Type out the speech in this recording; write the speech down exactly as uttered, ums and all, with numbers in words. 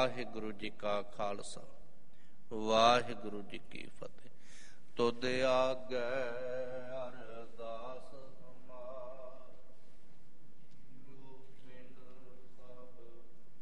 ਵਾਹਿਗੁਰੂ ਜੀ ਕਾ ਖਾਲਸਾ ਵਾਹਿਗੁਰੂ ਜੀ ਕੀ ਫਤਿਹ। ਤੁਧ ਆਗੈ